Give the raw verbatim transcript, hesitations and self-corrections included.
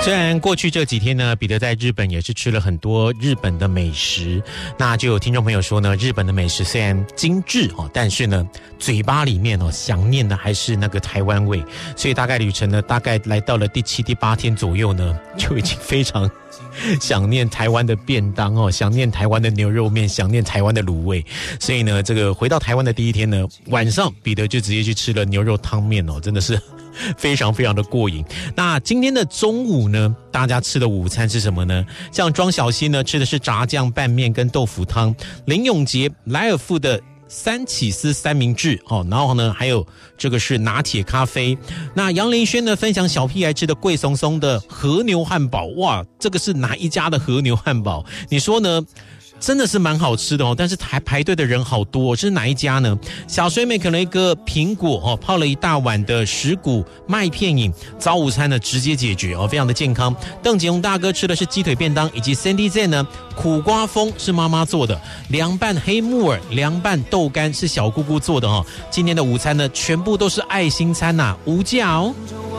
虽然过去这几天呢，彼得在日本也是吃了很多日本的美食，那就有听众朋友说呢，日本的美食虽然精致哦，但是呢，嘴巴里面哦想念的还是那个台湾味，所以大概旅程呢，大概来到了第七、第八天左右呢，就已经非常想念台湾的便当哦，想念台湾的牛肉面，想念台湾的卤味，所以呢，这个回到台湾的第一天呢，晚上彼得就直接去吃了牛肉汤面哦，真的是非常非常的过瘾。那今天的中午呢，大家吃的午餐是什么呢？像庄小溪呢吃的是炸酱拌面跟豆腐汤，林永杰莱尔富的三起司三明治哦，然后呢还有这个是拿铁咖啡。那杨林轩呢分享小屁孩吃的贵松松的和牛汉堡，哇，这个是哪一家的和牛汉堡？你说呢？真的是蛮好吃的哦，但是排排队的人好多哦，是哪一家呢？小水美可能一个苹果哦，泡了一大碗的十谷麦片饮，早午餐呢直接解决哦，非常的健康。邓杰宏大哥吃的是鸡腿便当，以及 Sandy Z 呢苦瓜风是妈妈做的，凉拌黑木耳、凉拌豆干是小姑姑做的哦。今天的午餐呢全部都是爱心餐呐、啊，无价哦。